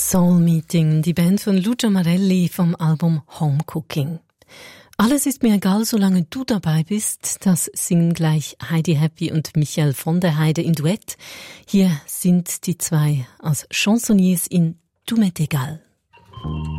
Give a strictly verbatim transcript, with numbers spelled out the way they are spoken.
Soul Meeting, die Band von Lucio Marelli vom Album Home Cooking. Alles ist mir egal, solange du dabei bist. Das singen gleich Heidi Happy und Michael von der Heide im Duett. Hier sind die zwei als Chansonniers in Du m'es égal.